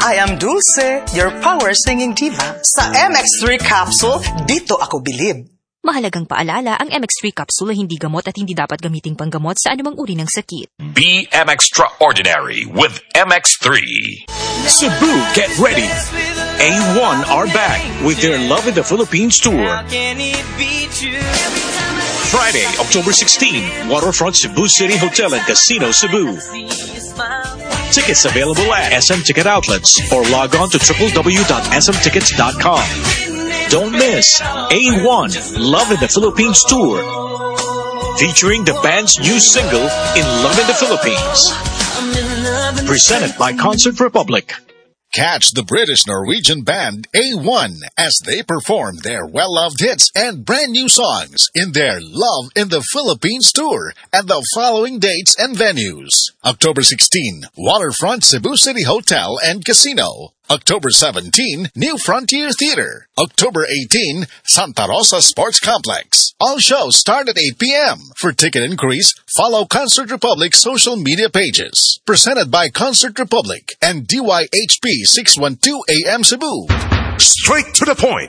I am Dulce, your power singing diva. Sa MX3 capsule, dito ako bilib. Mahalagang paalala, ang MX3 capsule ay hindi gamot at hindi dapat gamiting panggamot sa anumang uri ng sakit. Be Extraordinary with MX3. Cebu, get ready. A1 are back with their Love in the Philippines tour. Friday, October 16, Waterfront Cebu City Hotel and Casino, Cebu. Tickets available at SM Ticket Outlets or log on to www.smtickets.com. Don't miss A1 Love in the Philippines Tour, featuring the band's new single, In Love in the Philippines. Presented by Concert Republic. Catch the British-Norwegian band A1 as they perform their well-loved hits and brand new songs in their Love in the Philippines tour at the following dates and venues. October 16, Waterfront Cebu City Hotel and Casino. October 17, New Frontier Theater. October 18, Santa Rosa Sports Complex. All shows start at 8 p.m. For ticket inquiries, follow Concert Republic's social media pages. Presented by Concert Republic and DYHP 612 AM Cebu. Straight to the point.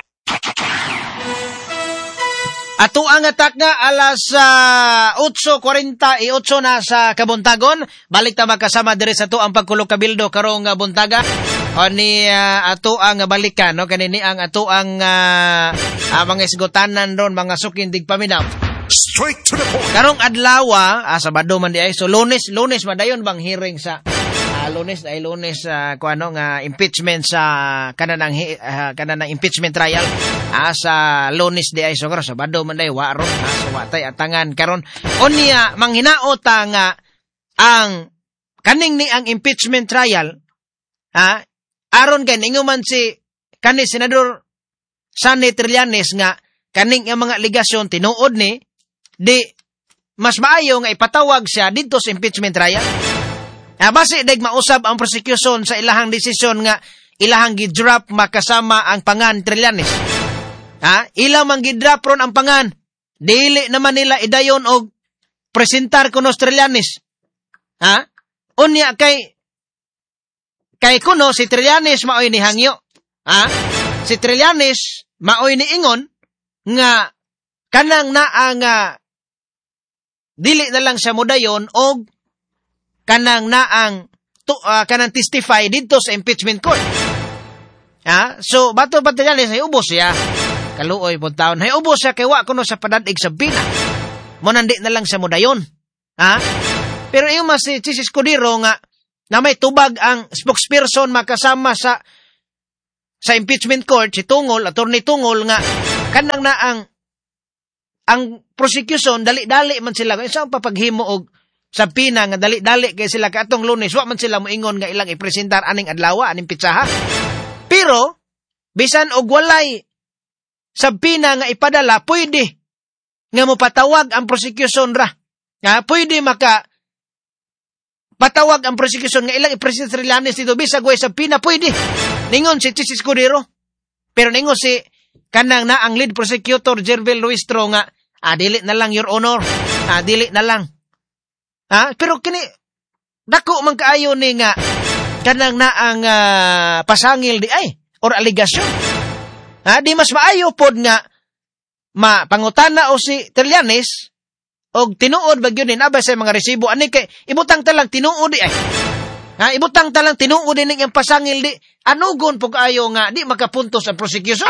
Ato ang atak nga alas 8:48 na sa Kabuntagon. Balik ta makasama diri sa to ang pagkulog kabildo karong buntaga. Oni ato ang balikan no kanini ang ato ang mga isgotanan ron mga sukindig paminaw. Straight to the point. Karong adlaw Sabado man di ay so Lunes madayon bang hearing sa Lunes kuano nga impeachment sa kanang impeachment trial sa Lunes di ay so karon Sabado man day waron so watay atangan karon unya manghinaota nga ang kaning ni ang impeachment trial aron kay ninguman si kani senador Sonny Trillanes nga kaning ang mga aligasyon tinuod ni di mas maayo nga ipatawag siya dito sa impeachment trial. Base deg mausab ang prosecution sa ilahang desisyon nga ilahang gidrop makasama ang pangan Trillanes. Ilang man gidrop ron ang pangan. Dili naman nila idayon og presentar kuno Trillanes. Unya kay kuno si Trillanes maoy ni hangyo. Si Trillanes maoy ni ingon nga kanang naang dili na lang siya modayon og kanang naang kanang testify dito sa impeachment court. So bato pa Trillanes ay ubos siya. Kaluoy pud taon. Hay ubos siya kay wa kuno sa padadig sa bina. Mo nandi na lang siya modayon. Pero yung mas si Chis Escudero nga na may tubag ang spokesperson makasama sa impeachment court si Tungol, attorney Tungol nga kanang naang ang prosecution dali-dali man sila isang papaghimo og sa pina nga dali-dali kay sila katong Lunes wa man sila moingon nga ilang ipresentar aning adlaw aning pitsaha. Pero bisan og walay sa pina nga ipadala pwede nga mopatawag ang prosecution ra. Pwede maka patawag ang prosecution nga ilang ipresent Trillanes dito bisag way sa pina pwede. Ningon si Chis Escudero. Pero ningon si kanang na ang lead prosecutor Jervel Luistro nga dili na lang your honor. Dili na lang. Pero kini dako man kaayo ni nga kanang na ang pasangil di ay or aligasyon. Di mas maayo pod nga mapangutana o si Trillanes og tinuod bagyo ni abay sa mga resibo ani kay ibutang talang tinuod di ay. Ibutang talang tinuod din ang pasangil di anugon po kaayo nga di makapuntos ang prosecution.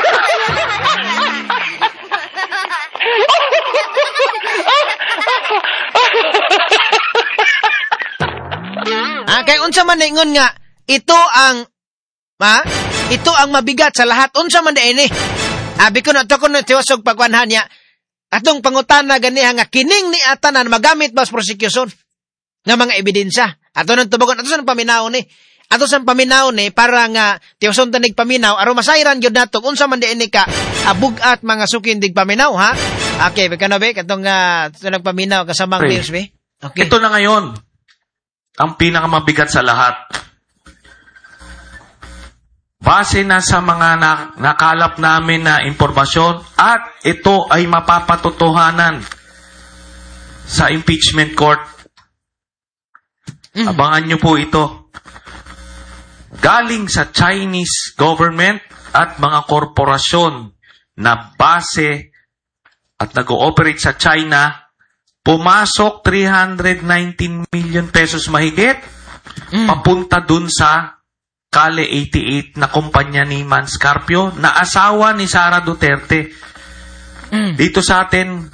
Kay unsa man ingon nga ito ang mabigat sa lahat unsa man diini. Biko na to kuno tiwasog pagwanhan niya atong pangutana ganiha nga kining ni atanan magamit ba sa prosecution nga mga ebidensya. Ato nang tubagon ato sa paminaw ni. Ato sa paminaw ni para nga tiwason tanig paminaw aron masayran gyud nato unsa man diini ka bugat mga sukindig paminaw Okay, bigano be katong nagpaminaw kasamang Dears be. Okay. Ito na ngayon ang pinakamabigat sa lahat. Base na sa mga nakalap namin na impormasyon at ito ay mapapatotohanan sa impeachment court. Abangan nyo po ito. galing sa Chinese government at mga korporasyon na base at nag-ooperate sa China, pumasok 319 million pesos mahigit, papunta dun sa Kale 88 na kumpanya ni Manscarpio na asawa ni Sara Duterte. Dito sa atin,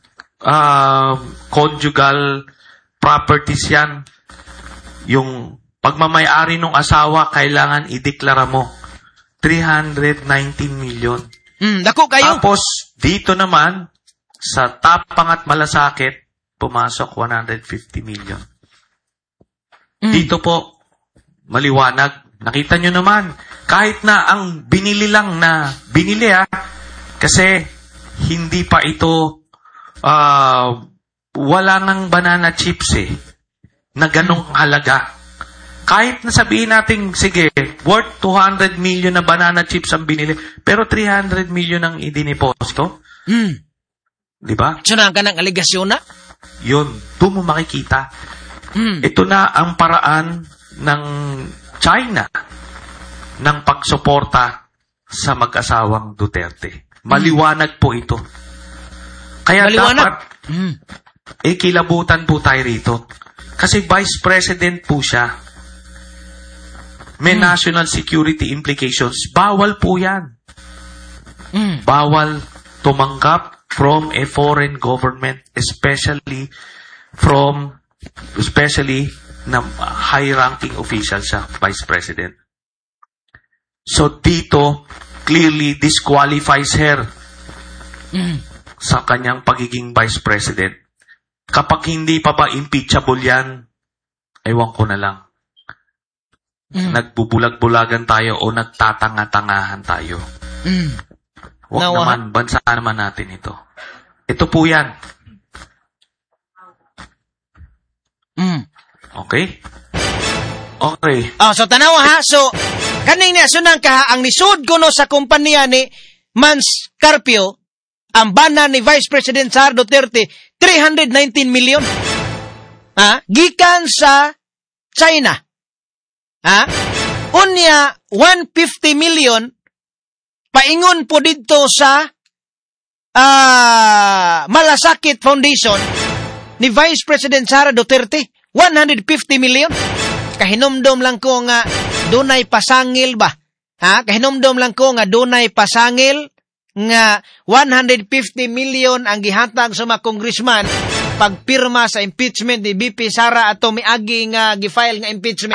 conjugal properties yan. Yung pagmamayari ng asawa, kailangan ideklara mo. 319 million. Dako kayo. Tapos, dito naman, sa Tapang at Malasakit, pumasok 150 million. Dito po, maliwanag. Nakita nyo naman, kahit na ang binili kasi hindi pa ito, wala ng banana chips na ganong halaga. Kahit na sabihin natin, sige, worth 200 million na banana chips ang binili, pero 300 million ang idiniposto. Di ba? So na ka ng aligasyon na? Yun, doon mo makikita. Ito na ang paraan ng China ng pagsuporta sa mag-asawang Duterte. Maliwanag po ito. Kaya dapat, kilabutan po tayo rito. Kasi Vice President po siya. May national security implications. Bawal po yan. Bawal tumanggap from a foreign government, especially na high-ranking official siya, Vice President. So, dito, clearly disqualifies her sa kanyang pagiging Vice President. Kapag hindi pa ba impeachable yan, ewan ko na lang. Nagbubulag-bulagan tayo o nagtatanga-tangahan tayo. Huwag naman, bansa naman natin ito. Ito po yan. Okay? Okay. So tanawa ha. So, kaning na sunang ka ang nisud ko no sa kumpanya ni Manscarpio, ang bana ni Vice President Sara Duterte, 319 million. Gikan sa China. Unya, 150 million, paingon po dito sa Malasakit Foundation ni Vice President Sara Duterte. 150 million. Kahinomdom lang ko nga dunay pasangil ba? Kahinomdom lang ko nga dunay pasangil nga 150 million ang gihatag sa mga congressman pagpirma sa impeachment ni BP Sara ato miagi nga gifile nga impeachment.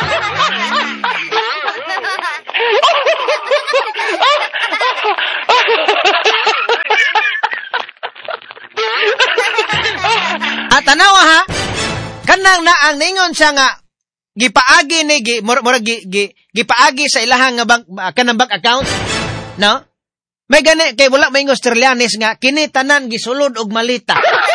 At tanawa ha, kanang na ang ningon siya nga gipaagi ni gipaagi sa ilahang nga kanang bank account, no? May gani kay wala may Australianis nga kini tanan gisulod og malita.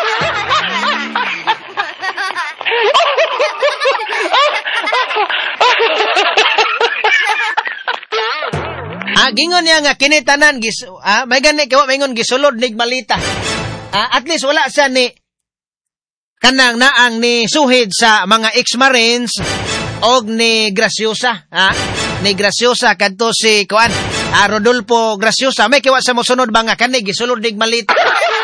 Gingon niya nga kini tanan may gani kay wala may ingon gisulod nig malita. At least wala siya ni kanang naang ni suhid sa mga ex-marines og ni Graciosa. Ni Graciosa kadto si kuan Rodolfo Graciosa. May kiwa sa mosunod ba nga kani gisulod nig malita.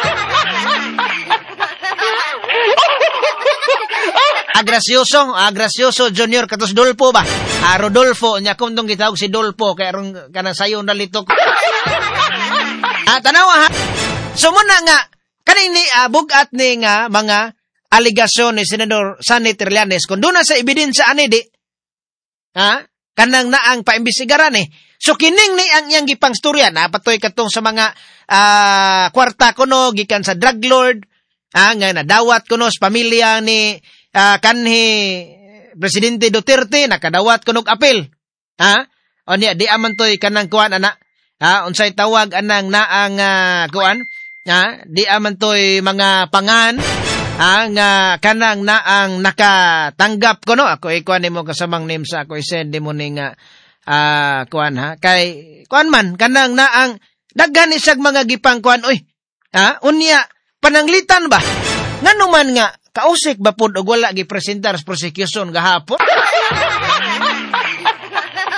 Gracioso Junior katos Dolfo ba? Rodolfo nya kung tong gitawag si Dolfo kay aron kanang sayo na litok. Tanawa ha. So muna nga kanini bugat ni nga mga aligasyon ni Senador Sonny Trillanes kung doon na sa ebidensya ani di kanang naang paimbestigaran so kining ni ang iyang gipangstorya patoy katong sa mga kwarta kuno gikan sa drug lord nga nadawat kuno sa pamilya ni kanhi Presidente Duterte nakadawat kuno og apel onya di aman toy kanang kuan ana unsay tawag anang naang kuan di aman toy mga pangan nga kanang naang nakatanggap ko no ako ikuan nimo kasamang name sa ako i-send mo ning kuan kay kuan man kanang naang daghan isag mga gipang kuan unya pananglitan ba ngano man nga kausik ba pud og wala gipresentar sa prosecution gahapon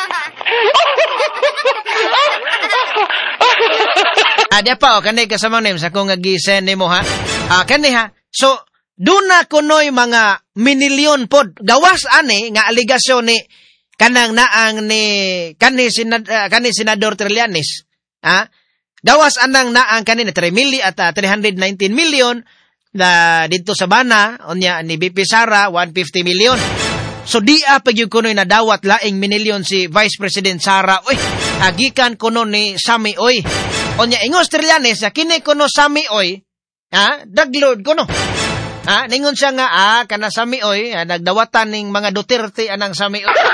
Diya pa, kanay kasamang name, sa kong nag-send ni mo, ha? Kanay, ha? So, doon na kunoy mga minilyon pod. Gawas, nga aligasyon ni kanang naang ni kani Senador Trillanes, ha? Gawas anang naang kanina 319 million na dito sa bana onya ni BP Sara 150 million. So di pag yung kunoy na dawat laing minilyon si Vice President Sara. Oy, agikan kuno ni Sami oy. Onya ingos Trillanes kini kuno Sami oy. Ha? Daglord kuno. Ha, ningon siya nga kana Sami oy, nagdawatan ning mga Duterte anang Sami oy.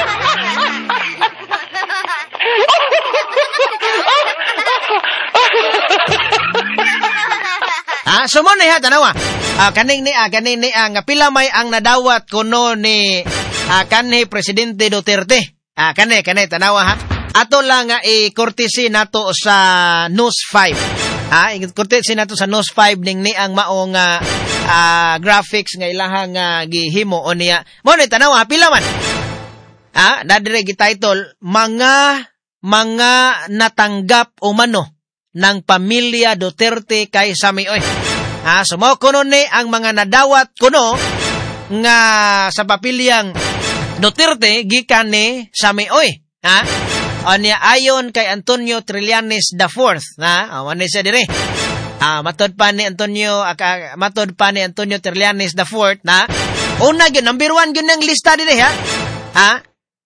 So mo ha tanawa. Kaning ni nga pila may ang nadawat kuno ni kanhi Presidente Duterte. Kanhi tanawa ha. Ato lang nga i-courtesy nato sa News 5. I-courtesy nato sa News 5 ning ni ang maong graphics nga ilahang gihimo o niya. Mo ni tanawa pila man. Nadire gi-title mga natanggap umano ng pamilya Duterte kay Sami oy. So mo kuno ni ang mga nadawat kuno nga sa papilyang Duterte gikan ni Sami oy. Onya ayon kay Antonio Trillanes IV, wala siya dire. Matod pa ni Antonio Trillanes IV na una gyud number 1 gyud ng lista dire ha.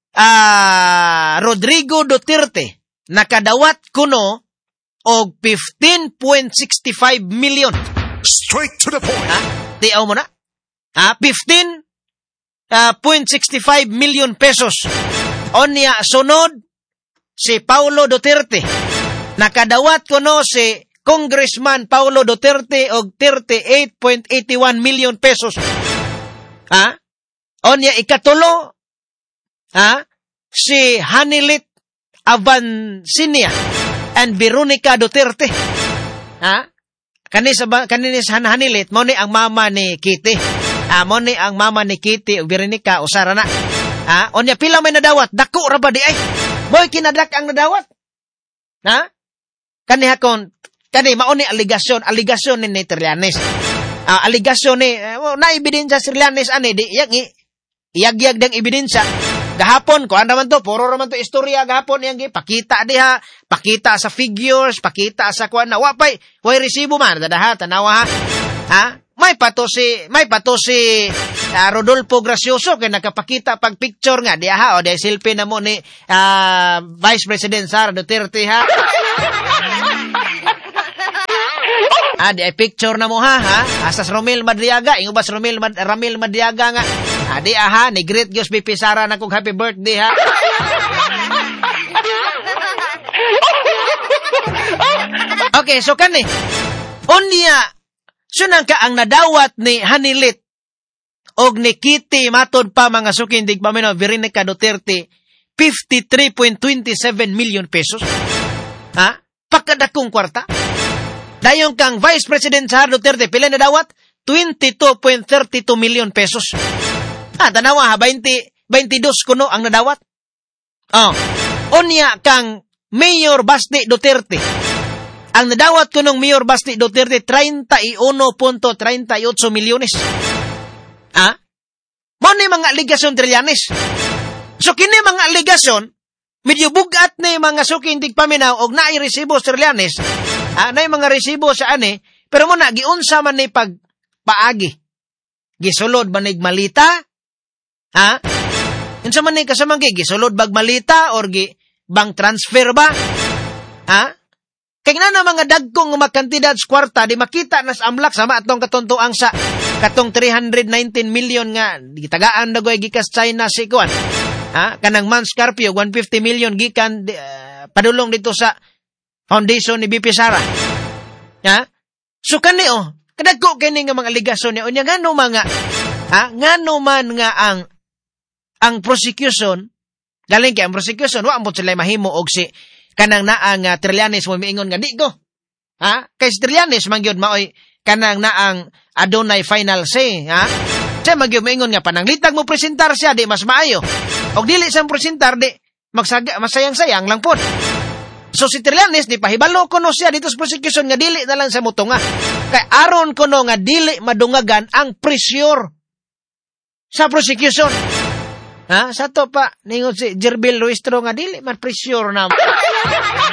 Rodrigo Duterte nakadawat kuno og 15.65 million. Straight to the point. Tiyaw mo na. 15.65 million pesos. Onya sunod si Paulo Duterte. Nakadawat kuno si Congressman Paulo Duterte og 38.81 million pesos. Onya ikatulo si Hanilit Avancinia and Veronica Duterte. Kanis Hanilit mo ni ang mama ni Kitty. Mo ni ang mama ni Kitty ug Veronica usara na. Onya pila may nadawat? Dako ra ba di ay? Boy kinadak ang nadawat. Kani mao ni aligasyon ni Trillanes. Aligasyon ni na ebidensya si Trillanes ani di iyag dang ebidensya. Gahapon ko naman to, puro naman to istorya gahapon yang pakita diha, pakita sa figures, pakita sa kuan na way resibo man dadaha tanawa ha. May pato si Rodolfo Gracioso kay nakapakita pag picture nga diha o di selfie na mo ni Vice President Sara Duterte ha. Di ay picture na mo ha. Asas Romel Madriaga, ingubas Ramil Madriaga nga. Di ni great Diyos BP Sara na kong happy birthday ha. Okay, so kani. Unya, sunang ka ang nadawat ni Hanilit og ni Kitty matod pa mga sukindig pamino Veronica Duterte 53.27 million pesos. Pagkadakong kwarta. Dayon kang Vice President Sara Duterte pila na dawat 22.32 million pesos. Tanawa ha 22 kuno ang nadawat. Unya kang Mayor Basti Duterte. Ang nadawat kunong Mayor Basti Duterte 31.38 milyones. Mo ni mga aligasyon Trillanes. So kini mga aligasyon medyo bugat ni mga sukindig paminaw og naay resibo Trillanes. Naay mga resibo sa ani, pero mo na giunsa man ni pagpaagi. Gisulod ba nig malita? Unsa man ni kasamang gisulod bag malita or bank transfer ba? Kaya na mga dagkong magkantidad sa kwarta, di makita nas amlak sama atong katuntuang sa katong 319 million nga gitagaan dagoy gikas China si kuan. Kanang Man Scarpio 150 million gikan padulong dito sa foundation ni BP Sara. So kani kadagko kini nga mga aligasyon niya unya ngano ngano man nga ang prosecution galing kay ang prosecution wa mo sila mahimo og si kanang naang Trillanes mo miingon nga di ko. Kay si Trillanes mangyod maoy kanang naang adunay final say, Siya mangyod miingon nga pananglitag mo presentar siya di mas maayo. Og dili sa presentar di masayang-sayang lang pod. So si Trillanes, di pahibalo ko no siya dito sa prosecution nga dili na lang sa mutunga. Kay aron ko no nga dili madungagan ang pressure sa prosecution. Ha? Sa to pa, ningon si Jerbil Luistro nga dili man pressure na.